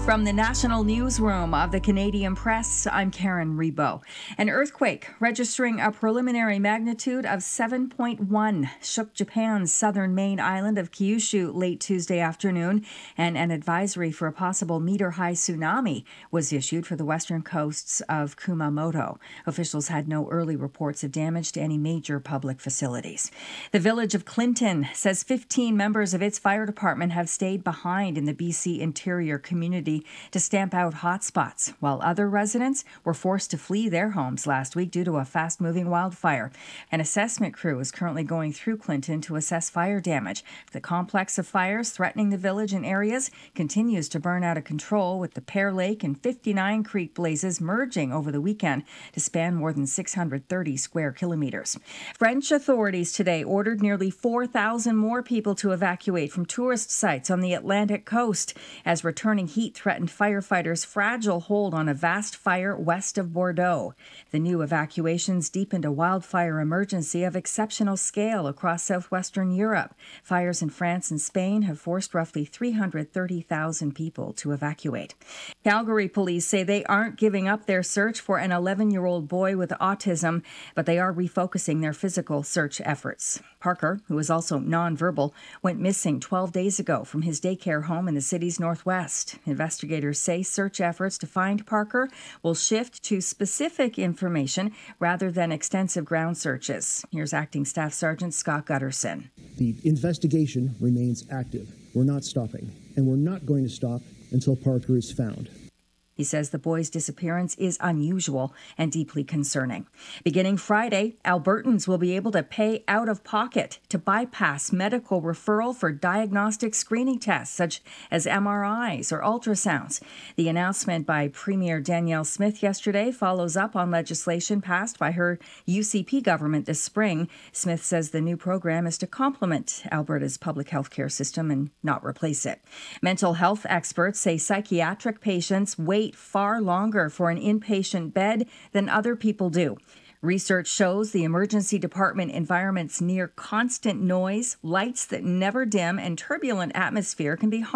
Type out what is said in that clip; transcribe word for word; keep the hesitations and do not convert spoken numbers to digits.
From the national newsroom of the Canadian Press, I'm Karen Rebo. An earthquake registering a preliminary magnitude of seven point one shook Japan's southern main island of Kyushu late Tuesday afternoon, and an advisory for a possible meter-high tsunami was issued for the western coasts of Kumamoto. Officials had no early reports of damage to any major public facilities. The village of Clinton says fifteen members of its fire department have stayed behind in the B C interior community to stamp out hotspots, while other residents were forced to flee their homes last week due to a fast-moving wildfire. An assessment crew is currently going through Clinton to assess fire damage. The complex of fires threatening the village and areas continues to burn out of control, with the Pear Lake and fifty-nine Creek blazes merging over the weekend to span more than six hundred thirty square kilometers. French authorities today ordered nearly four thousand more people to evacuate from tourist sites on the Atlantic coast as returning heat threatened firefighters' fragile hold on a vast fire west of Bordeaux. The new evacuations deepened a wildfire emergency of exceptional scale across southwestern Europe. Fires in France and Spain have forced roughly three hundred thirty thousand people to evacuate. Calgary police say they aren't giving up their search for an eleven-year-old boy with autism, but they are refocusing their physical search efforts. Parker, who is also nonverbal, went missing twelve days ago from his daycare home in the city's northwest. Investigators say search efforts to find Parker will shift to specific information rather than extensive ground searches. Here's Acting Staff Sergeant Scott Gutterson. The investigation remains active. We're not stopping, and we're not going to stop until Parker is found. He says the boy's disappearance is unusual and deeply concerning. Beginning Friday, Albertans will be able to pay out of pocket to bypass medical referral for diagnostic screening tests such as M R Is or ultrasounds. The announcement by Premier Danielle Smith yesterday follows up on legislation passed by her U C P government this spring. Smith says the new program is to complement Alberta's public health care system and not replace it. Mental health experts say psychiatric patients wait far longer for an inpatient bed than other people do. Research shows the emergency department environment's near constant noise, lights that never dim, and turbulent atmosphere can be harmful